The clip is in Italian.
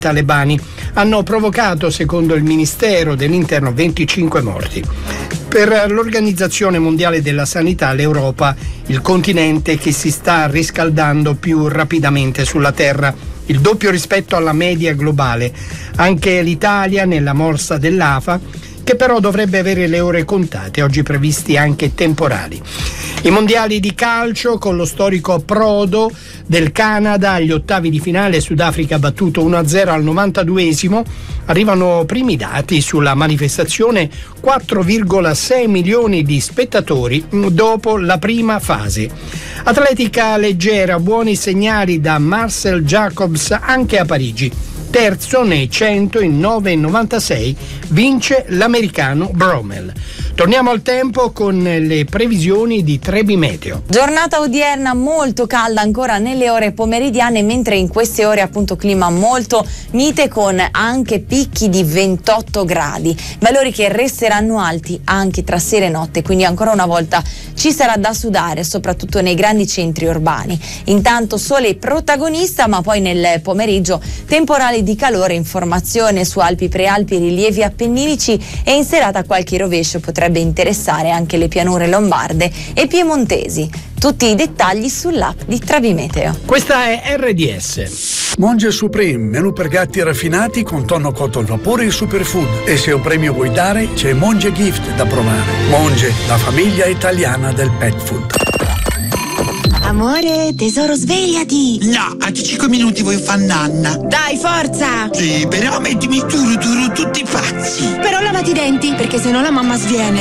talebani hanno provocato, secondo il Ministero dell'Interno, 25 morti. Per l'Organizzazione Mondiale della Sanità, l'Europa, il continente che si sta riscaldando più rapidamente sulla Terra, il doppio rispetto alla media globale. Anche l'Italia nella morsa dell'AFA, che però dovrebbe avere le ore contate, oggi previsti anche temporali. I mondiali di calcio, con lo storico approdo del Canada agli ottavi di finale, Sudafrica battuto 1-0 al 92esimo, arrivano primi dati sulla manifestazione: 4,6 milioni di spettatori dopo la prima fase. Atletica leggera, buoni segnali da Marcel Jacobs anche a Parigi. Terzo nei 100 in 9,96 vince l'americano Bromell. Torniamo al tempo con le previsioni di Trebi Meteo. Giornata odierna molto calda ancora nelle ore pomeridiane, mentre in queste ore appunto clima molto mite con anche picchi di 28 gradi, valori che resteranno alti anche tra sera e notte, quindi ancora una volta ci sarà da sudare soprattutto nei grandi centri urbani. Intanto sole protagonista, ma poi nel pomeriggio temporali di calore, informazione su Alpi, Prealpi, rilievi appenninici e in serata qualche rovescio potrebbe interessare anche le pianure lombarde e piemontesi. Tutti i dettagli sull'app di Trebi Meteo. Questa è RDS. Monge Supreme, menù per gatti raffinati con tonno cotto al vapore e superfood. E se un premio vuoi dare, c'è Monge Gift da provare. Monge, la famiglia italiana del pet food. Amore, tesoro, svegliati! No, a 5 minuti voglio fare nanna. Dai, forza! Sì, però mettimi tutti pazzi. Però lavati i denti, perché sennò la mamma sviene.